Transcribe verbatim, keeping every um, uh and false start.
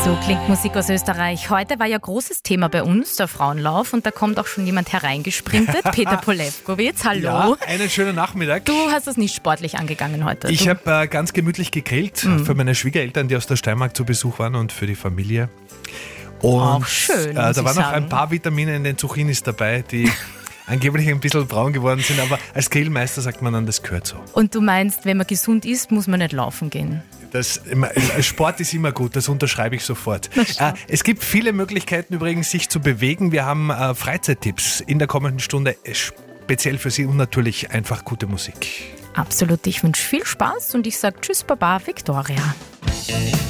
So klingt Musik aus Österreich. Heute war ja großes Thema bei uns, der Frauenlauf, und da kommt auch schon jemand hereingesprintet, Peter Polewkowitz. Hallo. Ja, einen schönen Nachmittag. Du hast das nicht sportlich angegangen heute. Ich du... habe äh, ganz gemütlich gegrillt Mhm. für meine Schwiegereltern, die aus der Steiermark zu Besuch waren, und für die Familie. Und Auch schön, äh, muss da ich waren noch sagen. ein paar Vitamine in den Zucchinis dabei, die angeblich ein bisschen braun geworden sind, aber als Grillmeister sagt man dann, das gehört so. Und du meinst, wenn man gesund isst, muss man nicht laufen gehen? Das, Sport ist immer gut, das unterschreibe ich sofort. Äh, es gibt viele Möglichkeiten übrigens, sich zu bewegen. Wir haben äh, Freizeittipps in der kommenden Stunde, äh, speziell für Sie, und natürlich einfach gute Musik. Absolut, ich wünsche viel Spaß und ich sage Tschüss, Baba, Victoria.